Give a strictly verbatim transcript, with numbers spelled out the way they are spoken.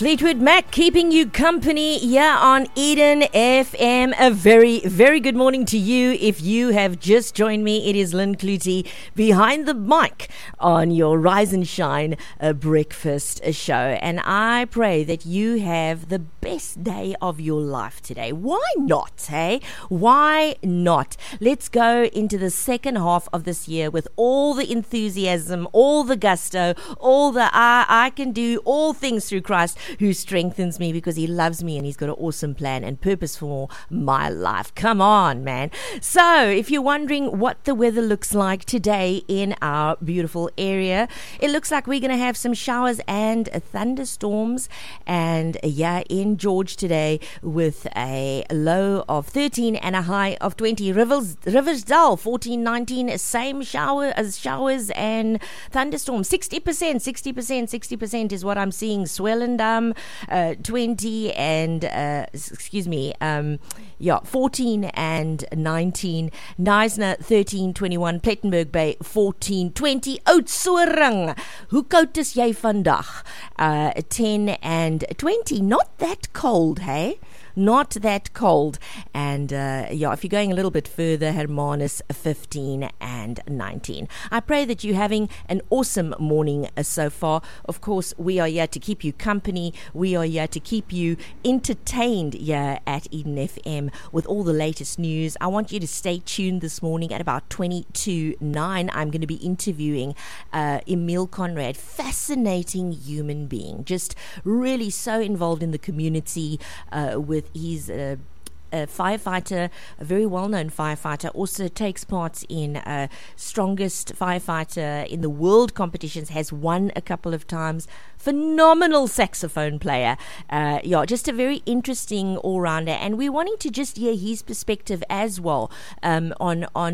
Fleetwood Mac keeping you company here on Eden F M. A very, very good morning to you. If you have just joined me, it is Lynn Clutie behind the mic on your Rise and Shine uh, breakfast show. And I pray that you have the best day of your life today. Why not, hey? Why not? Let's go into the second half of this year with all the enthusiasm, all the gusto, all the I, I can do all things through Christ who strengthens me, because he loves me and he's got an awesome plan and purpose for my life. Come on, man. So if you're wondering what the weather looks like today in our beautiful area, it looks like we're going to have some showers and thunderstorms. And yeah, in George today with a low of thirteen and a high of twenty. Rivers, Riversdale fourteen, nineteen, same shower as showers and thunderstorms. sixty percent, sixty percent, sixty percent is what I'm seeing. Swellendam uh, twenty and uh, excuse me um, yeah fourteen and nineteen. Knysna thirteen, twenty-one. Plettenberg Bay fourteen, twenty. Oudtshoorn, hoe koud is jy vandag? Uh, ten and twenty. Not that cold, hey? Not that cold. And uh, yeah, if you're going a little bit further, Hermanus fifteen and nineteen. I pray that you're having an awesome morning uh, so far. Of course, we are here to keep you company. We are here to keep you entertained here at Eden F M with all the latest news. I want you to stay tuned this morning at about twenty to nine. I'm going to be interviewing uh, Emil Conrad, fascinating human being, just really so involved in the community uh, with his uh, a firefighter, a very well-known firefighter, also takes part in uh, Strongest Firefighter in the World competitions, has won a couple of times. Phenomenal saxophone player. Uh, yeah, just a very interesting all-rounder. And we're wanting to just hear his perspective as well um, on, on